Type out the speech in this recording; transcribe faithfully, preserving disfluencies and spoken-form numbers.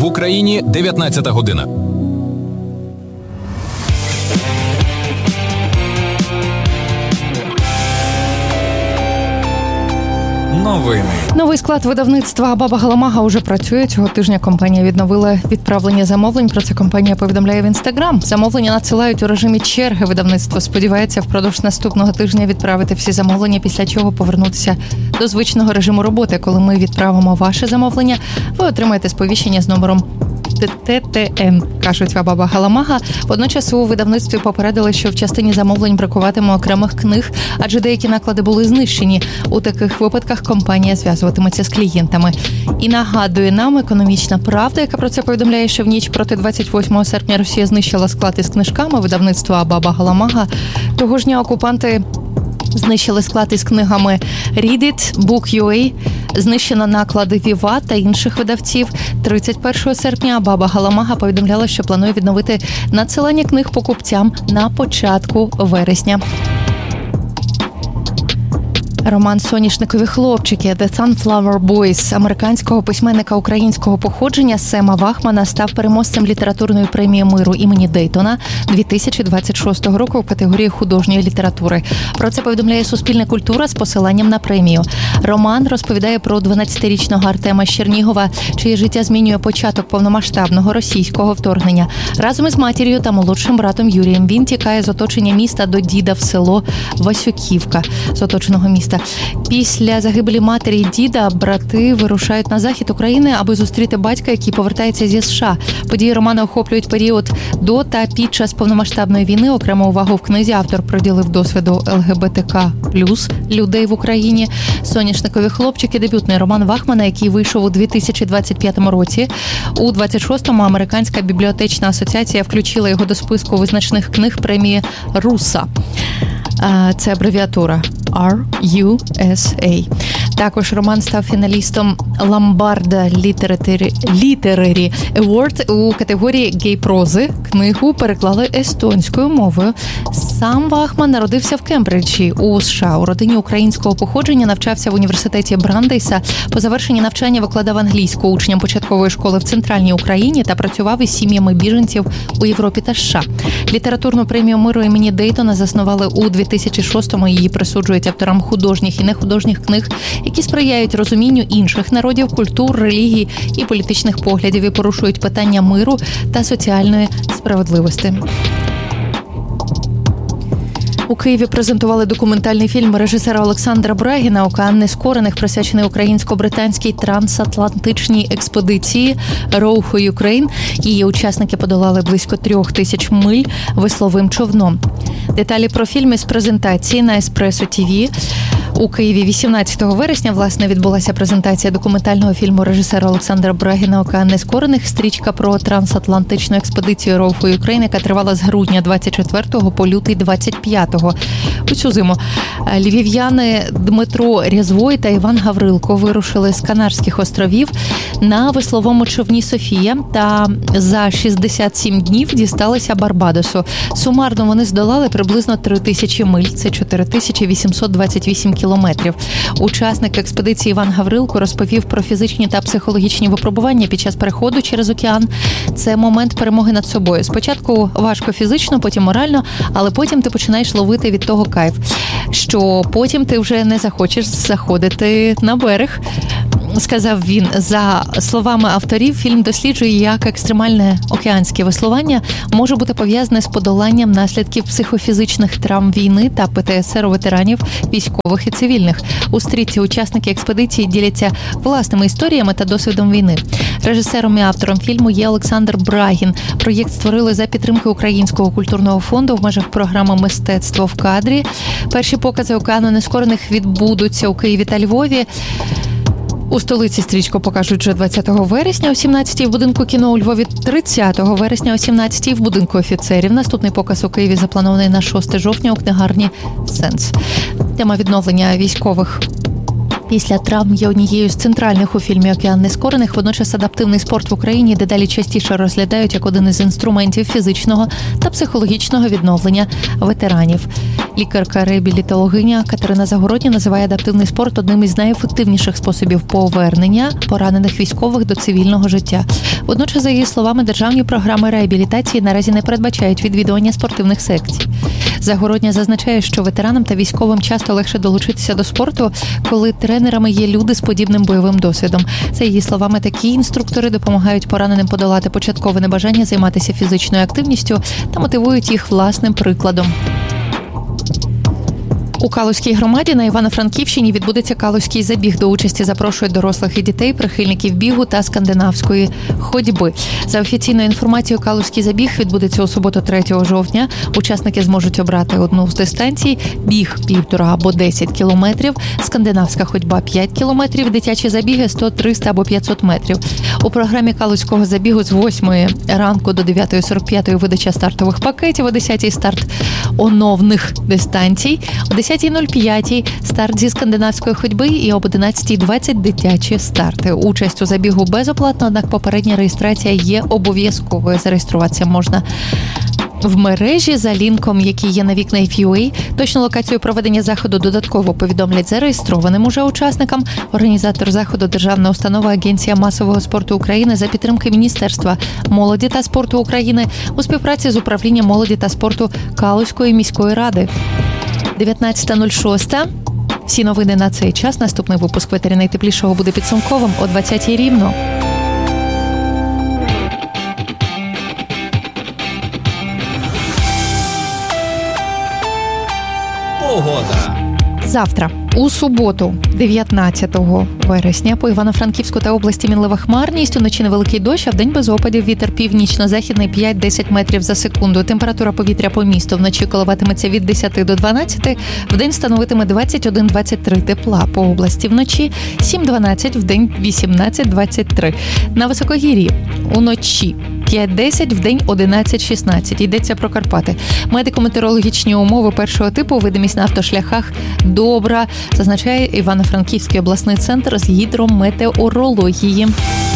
В Україні дев'ятнадцята година. Новини. Новий склад видавництва «Баба Галамага» уже працює. Цього тижня компанія відновила відправлення замовлень. Про це компанія повідомляє в Інстаграм. Замовлення надсилають у режимі черги. Видавництво сподівається впродовж наступного тижня відправити всі замовлення, після чого повернутися до звичного режиму роботи. Коли ми відправимо ваше замовлення, ви отримаєте сповіщення з номером Т Т Н, кажуть в «Баба Галамага». Водночас у видавництві попередили, що в частині замовлень бракуватиме окремих книг, адже деякі наклади були знищені. У таких випадках компанія зв'язуватиметься з клієнтами. І нагадує нам «Економічна правда», яка про це повідомляє, що в ніч проти двадцять восьмого серпня Росія знищила склад із книжками видавництва «Баба Галамага». Того ж дня окупанти знищили склад із книгами Read It, Book.ua, знищено наклади Віва та інших видавців. тридцять першого серпня «Баба Галамага» повідомляла, що планує відновити надсилання книг покупцям на початку вересня. Роман «Соняшникові хлопчики» «The Sunflower Boys» американського письменника українського походження Сема Вахмана став переможцем літературної премії миру імені Дейтона дві тисячі двадцять шостого року в категорії художньої літератури. Про це повідомляє Суспільне культура з посиланням на премію. Роман розповідає про дванадцятирічного Артема з Чернігова, чиє життя змінює початок повномасштабного російського вторгнення. Разом із матір'ю та молодшим братом Юрієм він тікає з оточення міста до діда в село Васюківка з оточеного міста. Після загибелі матері і діда брати вирушають на захід України, аби зустріти батька, який повертається зі США. Події роману охоплюють період до та під час повномасштабної війни. Окрему увагу в книзі автор приділив досвіду Л Ге Бе Те Ка плюс людей в Україні. «Соняшникові хлопчики» – дебютний роман Вахмана, який вийшов у дві тисячі двадцять п'ятому році. У двадцять шостому Американська бібліотечна асоціація включила його до списку визначних книг премії Руса. Це абревіатура Ар Ю Ес Ей. Також роман став фіналістом Ламбарда Літерері Award у категорії гей-прози. Книгу переклали естонською мовою. Сам Вахман народився в Кембриджі у США. У родині українського походження навчався в університеті Брандейса. По завершенні навчання викладав англійську учням початкової школи в Центральній Україні та працював із сім'ями біженців у Європі та США. Літературну премію миру імені Дейтона заснували у дві тисячі шостому. Її присуджують авторам художніх і нехудожніх книг, які сприяють розумінню інших народів, культур, релігій і політичних поглядів і порушують питання миру та соціальної справедливості. У Києві презентували документальний фільм режисера Олександра Брагіна «Океан нескорених», присвячений українсько-британській трансатлантичній експедиції «Row for Ukraine». Її учасники подолали близько трьох тисяч миль весловим човном. Деталі про фільм із презентації на Еспресо Ті Ві. У Києві вісімнадцятого вересня, власне, відбулася презентація документального фільму режисера Олександра Брагіна «Океан нескорених». Стрічка про трансатлантичну експедицію «Row for Ukraine», яка тривала з грудня двадцять четвертого по лютий двадцять п'ятого. У цю зиму львів'яни Дмитро Рязвой та Іван Гаврилко вирушили з Канарських островів на весловому човні «Софія» та за шістдесят сім днів дісталися Барбадосу. Сумарно вони здолали приблизно три тисячі миль, це чотири тисячі вісімсот двадцять вісім кілометрів. Учасник експедиції Іван Гаврилко розповів про фізичні та психологічні випробування під час переходу через океан. Це момент перемоги над собою. Спочатку важко фізично, потім морально, але потім ти починаєш ловити від того кайф, що потім ти вже не захочеш заходити на берег. Сказав він. За словами авторів, фільм досліджує, як екстремальне океанське веслування може бути пов'язане з подоланням наслідків психофізичних травм війни та Пе Те Ес Ер у ветеранів, військових і цивільних. У стрічці учасники експедиції діляться власними історіями та досвідом війни. Режисером і автором фільму є Олександр Брагін. Проєкт створили за підтримки Українського культурного фонду в межах програми «Мистецтво в кадрі». Перші покази «Океану нескорених» відбудуться у Києві та Львові. У столиці стрічку покажуть вже двадцятого вересня о сімнадцятій в будинку кіно, у Львові тридцятого вересня о сімнадцятій в будинку офіцерів. Наступний показ у Києві запланований на шостого жовтня у книгарні «Сенс». Тема відновлення військових Після травм є однією з центральних у фільмі «Океан нескорених». Водночас адаптивний спорт в Україні дедалі частіше розглядають як один із інструментів фізичного та психологічного відновлення ветеранів. Лікарка-реабілітологиня Катерина Загородня називає адаптивний спорт одним із найефективніших способів повернення поранених військових до цивільного життя. Водночас, за її словами, державні програми реабілітації наразі не передбачають відвідування спортивних секцій. Загородня зазначає, що ветеранам та військовим часто легше долучитися до спорту, коли тренерами є люди з подібним бойовим досвідом. За її словами, такі інструктори допомагають пораненим подолати початкове небажання займатися фізичною активністю та мотивують їх власним прикладом. У Калузькій громаді на Івано-Франківщині відбудеться Калузький забіг. До участі запрошують дорослих і дітей, прихильників бігу та скандинавської ходьби. За офіційною інформацією, Калузький забіг відбудеться у суботу, третього жовтня. Учасники зможуть обрати одну з дистанцій: біг півтора або десять кілометрів, скандинавська ходьба п'ять кілометрів, дитячі забіги сто, триста або п'ятсот метрів. У програмі Калузького забігу з восьмої ранку до дев'ятої сорок п'ять видача стартових пакетів, о десятій старт оновних дистанцій, о десятій нуль п'ять старт зі скандинавської ходьби і об одинадцятій двадцять дитячі старти. Участь у забігу безоплатна, однак попередня реєстрація є обов'язковою. Зареєструватися можна в мережі за лінком, який є на вікна еф ю ей. Точну локацію проведення заходу додатково повідомлять зареєстрованим уже учасникам. Організатор заходу – державна установа Агенція масового спорту України за підтримки Міністерства молоді та спорту України у співпраці з управлінням молоді та спорту Калузької міської ради. дев'ятнадцята нуль шість. Всі новини на цей час. Наступний випуск «Ветері найтеплішого» буде підсумковим о двадцятій рівно. Погода. Завтра, у суботу, дев'ятнадцятого вересня, по Івано-Франківську та області мінлива хмарність, уночі невеликий дощ, а вдень без опадів, вітер північно-західний п'ять-десять метрів за секунду. Температура повітря по місту вночі коливатиметься від десяти до дванадцяти, вдень становитиме двадцять один - двадцять три тепла. По області вночі сім-дванадцять, вдень вісімнадцять-двадцять три. На високогір'ї уночі п'ять-десять, вдень одинадцять-шістнадцять. Йдеться про Карпати. Медико-метеорологічні умови першого типу, видимість на автошляхах добра, зазначає Івано-Франківський обласний центр з гідрометеорології.